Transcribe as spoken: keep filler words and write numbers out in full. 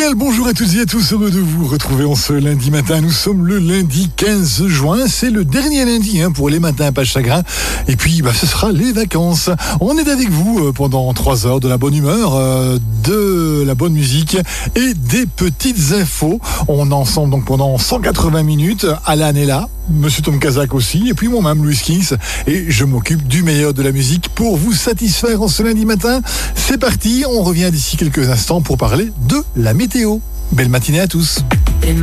Bien le bonjour à toutes et à tous, heureux de vous retrouver en ce lundi matin. Nous sommes le lundi quinze juin, c'est le dernier lundi hein, pour les matins pas de chagrin. Et puis bah, ce sera les vacances. On est avec vous euh, pendant trois heures de la bonne humeur, euh, de la bonne musique et des petites infos. On est ensemble donc pendant cent quatre-vingts minutes. Alan est là, Monsieur Tom Kazak aussi, et puis moi-même Louis Kings. Et je m'occupe du meilleur de la musique pour vous satisfaire en ce lundi matin. C'est parti, on revient d'ici quelques instants pour parler de la météo. Belle matinée à tous.